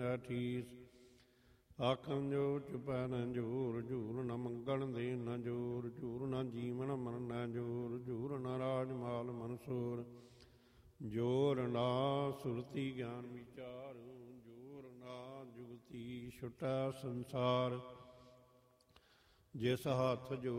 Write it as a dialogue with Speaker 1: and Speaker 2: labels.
Speaker 1: ਚੁਪੈ ਠੀਸ। ਆਖਣ ਜੋ ਚੁਪੈ ਨ ਜੂਰ, ਜੂਰ ਨ ਮੰਗਣ ਦੇ ਨ ਜੂਰ, ਜੂਰ ਨ ਜੀਵਨ ਮਨ ਨ ਜੂਰ, ਜੂਰ ਨ ਰਾਜ ਮਾਲ ਮਨਸੂਰ, ਜੋਰ ਨਾ ਸੁਰਤੀ ਗਿਆਨ ਵਿਚਾਰ, ਜੋਰ ਨਾ ਜੁਗਤੀ ਛੁਟੈ ਸੰਸਾਰ। ਜਿਸ ਹੱਥ ਜੋ